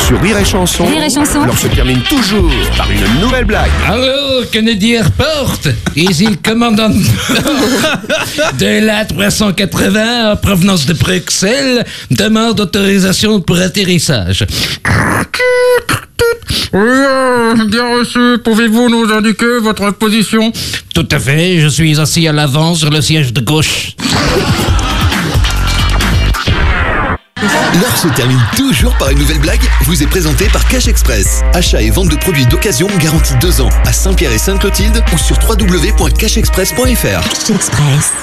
Sur Rire et Chanson, Rire et Chanson. l'heure se termine toujours par une nouvelle blague. Allô, Kennedy Airport, ici le commandant de la 380 en provenance de Bruxelles, demande autorisation pour atterrissage. Oui, bien reçu. Pouvez-vous nous indiquer votre position? Tout à fait, je suis assis à l'avant sur le siège de gauche. L'heure se termine toujours par une nouvelle blague, vous est présentée par Cash Express. Achat et vente de produits d'occasion garantis 2 ans à Saint-Pierre et Sainte-Clotilde ou sur www.cashexpress.fr. Cash Express.